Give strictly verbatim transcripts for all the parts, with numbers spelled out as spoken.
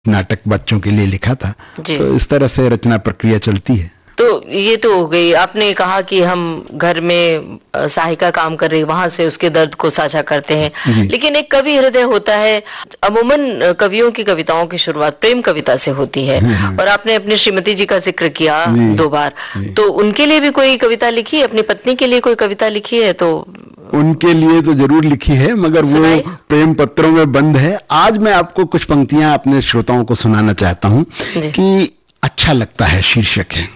नाटक बच्चों के लिए लिखा था। तो इस तरह से रचना प्रक्रिया चलती है। तो ये तो हो गई, आपने कहा कि हम घर में सहायिका काम कर रही, वहां से उसके दर्द को साझा करते हैं, लेकिन एक कवि हृदय होता है। अमूमन कवियों की कविताओं की शुरुआत प्रेम कविता से होती है, और आपने अपनी श्रीमती जी का जिक्र किया दो बार, तो उनके लिए भी कोई कविता लिखी, अपनी पत्नी के लिए कोई कविता लिखी है? तो उनके लिए तो जरूर लिखी है, मगर वो प्रेम पत्रों में बंद है। आज मैं आपको कुछ पंक्तियां अपने श्रोताओं को सुनाना चाहता हूं कि अच्छा लगता है शीर्षक है।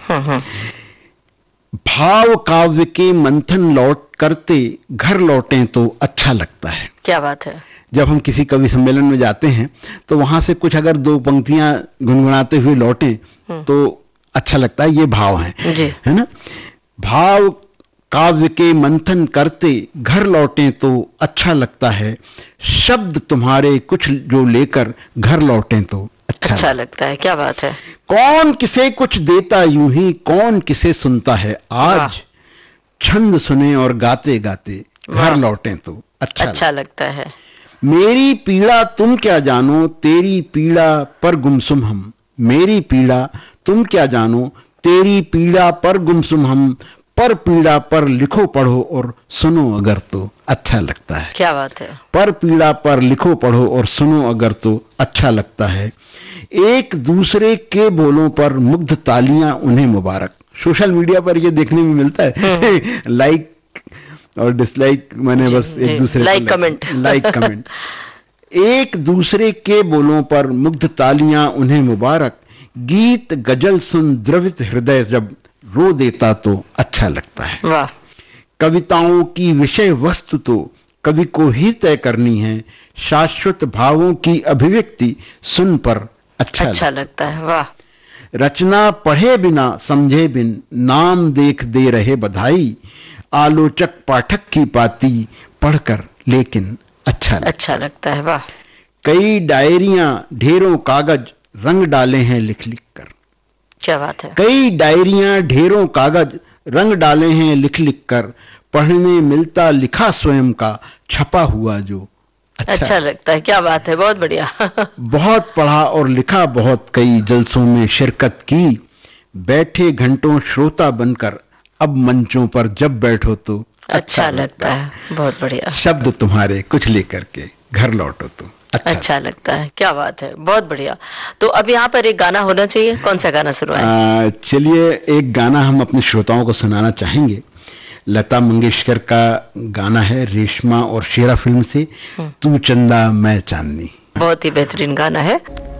भाव काव्य के मंथन लौट करते घर लौटें तो अच्छा लगता है। क्या बात है। जब हम किसी कवि सम्मेलन में जाते हैं तो वहां से कुछ अगर दो पंक्तियां गुनगुनाते हुए लौटें तो अच्छा लगता है। ये भाव है, है ना। भाव काव्य के मंथन करते घर लौटें तो अच्छा लगता है, शब्द तुम्हारे कुछ जो लेकर घर लौटें तो अच्छा, अच्छा लगता है। क्या बात है। कौन किसे कुछ देता यूं ही कौन किसे सुनता है, आज छंद सुने और गाते गाते घर लौटें तो अच्छा, अच्छा लगता है। मेरी पीड़ा तुम क्या जानो तेरी पीड़ा पर गुमसुम हम, मेरी पीड़ा तुम क्या जानो तेरी पीड़ा पर गुमसुम हम, पर पीड़ा पर लिखो पढ़ो और सुनो अगर तो अच्छा लगता है। क्या बात है। पर पीड़ा पर लिखो पढ़ो और सुनो अगर तो अच्छा लगता है। एक दूसरे के बोलों पर मुग्ध तालियां उन्हें मुबारक। सोशल मीडिया पर ये देखने में मिलता है लाइक और डिसलाइक, मैंने बस एक दूसरे लाइक कमेंट लाइक कमेंट एक दूसरे के बोलों पर मुग्ध तालियां उन्हें मुबारक, गीत गजल सुन द्रवित हृदय जब रो देता तो अच्छा लगता है। वाह। कविताओं की विषय वस्तु तो कवि को ही तय करनी है, शाश्वत भावों की अभिव्यक्ति सुन पर अच्छा, अच्छा लगता है। वाह। रचना पढ़े बिना समझे बिन नाम देख दे रहे बधाई, आलोचक पाठक की पाती पढ़कर लेकिन अच्छा लगता अच्छा लगता है। वाह। कई डायरियां ढेरों कागज रंग डाले हैं लिख लिख कर। क्या बात है। कई डायरियां ढेरों कागज रंग डाले हैं लिख लिख कर, पढ़ने मिलता लिखा स्वयं का छपा हुआ जो अच्छा, अच्छा लगता है। क्या बात है, बहुत बढ़िया बहुत पढ़ा और लिखा बहुत कई जलसों में शिरकत की, बैठे घंटों श्रोता बनकर अब मंचों पर जब बैठो तो अच्छा, अच्छा लगता है। बहुत बढ़िया। शब्द तुम्हारे कुछ लेकर के घर लौटो तो अच्छा, अच्छा लगता है। क्या बात है, बहुत बढ़िया। तो अब यहाँ पर एक गाना होना चाहिए, कौन सा गाना सुनवाएं? चलिए एक गाना हम अपने श्रोताओं को सुनाना चाहेंगे। लता मंगेशकर का गाना है, रेशमा और शेरा फिल्म से, तू चंदा मैं चांदनी। बहुत ही बेहतरीन गाना है।